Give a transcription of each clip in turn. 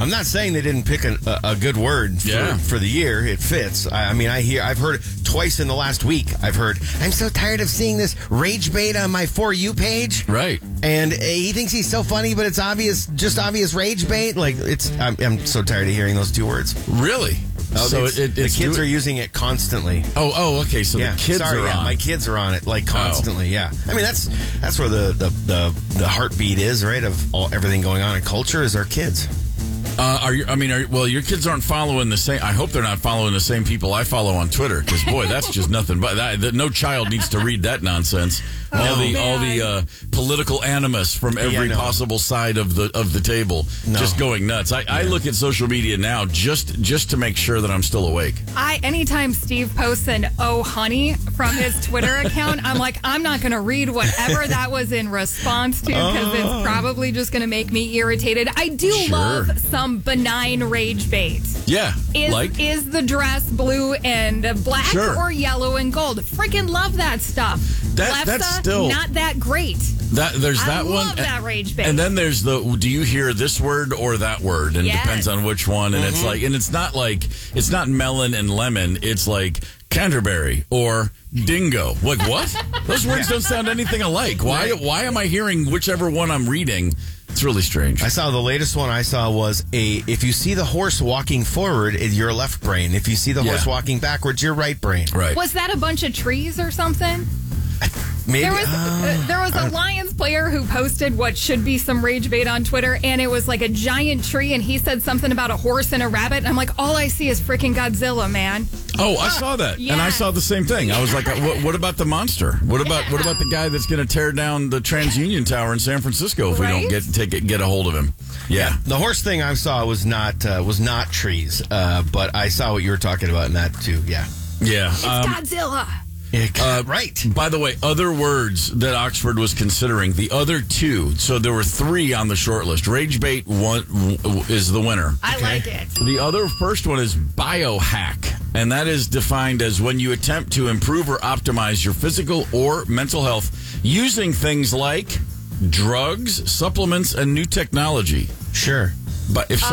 I'm not saying they didn't pick a good word for the year. It fits. I've heard it twice in the last week. I've heard, I'm so tired of seeing this rage bait on my For You page. Right. And he thinks he's so funny, but it's obvious rage bait. Like, I'm so tired of hearing those two words. Really? Oh, so the kids are using it constantly. Oh, okay. So the kids are on. My kids are on it like constantly. Yeah, I mean that's where the heartbeat is, right? Of everything going on in culture is our kids. Your kids aren't following the same. I hope they're not following the same people I follow on Twitter, because boy, that's just nothing but that. No child needs to read that nonsense. All the political animus from every possible side of the table, just going nuts. I look at social media now just to make sure that I'm still awake. Anytime Steve posts an "Oh honey" from his Twitter account, I'm like, I'm not going to read whatever that was in response to, because it's probably just going to make me irritated. I do love some benign rage bait. Yeah, is the dress blue and black or yellow and gold? Freaking love that stuff. That's still not that great. There's that one. I love that rage bait. And then there's do you hear this word or that word? And it depends on which one. And it's not melon and lemon. It's like Canterbury or dingo. Like, what? Those words don't sound anything alike. Why am I hearing whichever one I'm reading? It's really strange. I saw the latest one I saw was if you see the horse walking forward, your left brain. If you see the horse walking backwards, your right brain. Right. Was that a bunch of trees or something? Maybe. There was a Lions player who posted what should be some rage bait on Twitter, and it was like a giant tree, and he said something about a horse and a rabbit, and I'm like, all I see is freaking Godzilla, man. Oh, I saw that, and I saw the same thing. I was like, what about the monster? What about the guy that's going to tear down the TransUnion Tower in San Francisco if we don't get a hold of him? Yeah. The horse thing I saw was not trees, but I saw what you were talking about in that too. Yeah. Yeah. It's Godzilla. Right. By the way, other words that Oxford was considering, the other two, so there were three on the short list. Rage bait is the winner. I like it. The first one is biohack, and that is defined as when you attempt to improve or optimize your physical or mental health using things like drugs, supplements, and new technology. Sure. But if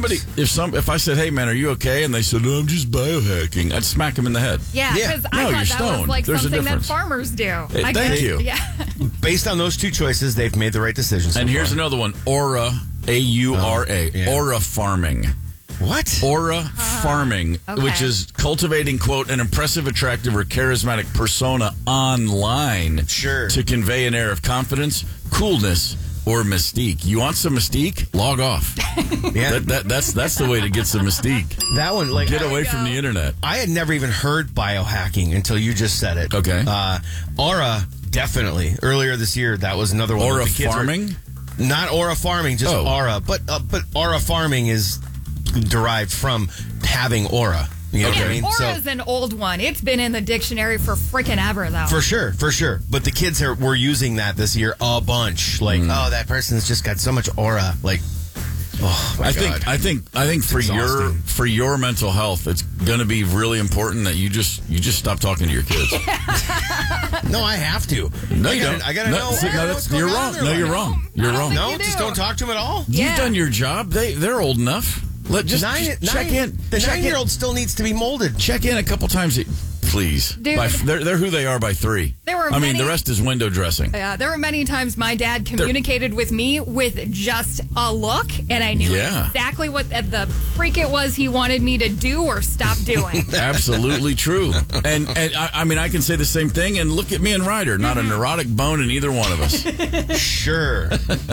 I said, "Hey man, are you okay?" and they said, "No, I'm just biohacking," I'd smack them in the head. Yeah, because I thought that was like something that farmers do. Hey, thank you. Yeah. Based on those two choices, they've made the right decision. And here's another one: Aura, AURA, Aura farming. What? Aura farming, which is cultivating, quote, an impressive, attractive, or charismatic persona online to convey an air of confidence, coolness, or mystique. You want some mystique? Log off. Yeah, that's the way to get some mystique. That one, get away from the internet. I had never even heard biohacking until you just said it. Okay. Aura, definitely. Earlier this year, that was another one. Aura farming? Not aura farming, just aura. But aura farming is derived from having aura. You know what I mean? Aura's an old one. It's been in the dictionary for freaking ever, though. For sure. But the kids were using that this year a bunch. Like, that person's just got so much aura. Like, oh my God. I think for your mental health, it's going to be really important that you just stop talking to your kids. No, I have to. No, you don't. I gotta know. You're wrong. No, you're wrong. You're wrong. No, just don't talk to them at all. You've done your job. They're old enough. Just check in. The 9-year-old still needs to be molded. Check in a couple times, please. Dude, they're who they are by 3. The rest is window dressing. Yeah, there were many times my dad communicated with me with just a look, and I knew exactly what the freak it was he wanted me to do or stop doing. Absolutely true. And I can say the same thing, and look at me and Ryder. Not a neurotic bone in either one of us. Sure.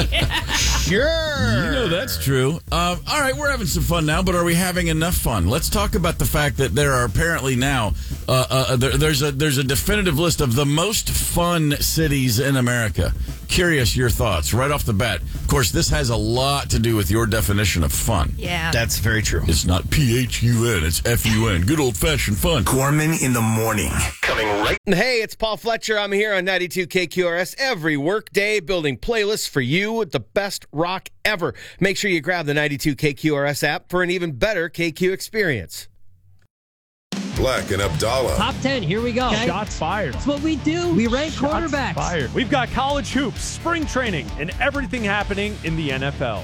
Sure. You know that's true. All right, we're having some fun now, but are we having enough fun? Let's talk about the fact that there are apparently now there's a definitive list of the most fun cities in America. Curious your thoughts right off the bat. Of course, this has a lot to do with your definition of fun. Yeah. That's very true. It's not PHUN, it's FUN. Good old-fashioned fun. Gorman in the morning. Coming right. Hey, it's Paul Fletcher. I'm here on 92 KQRS every workday building playlists for you with the best rock ever. Make sure you grab the 92 KQRS app for an even better KQ experience. Black and Abdallah. Top 10, here we go. Okay. Shots fired. That's what we do. We rank quarterbacks. Fired. We've got college hoops, spring training, and everything happening in the NFL.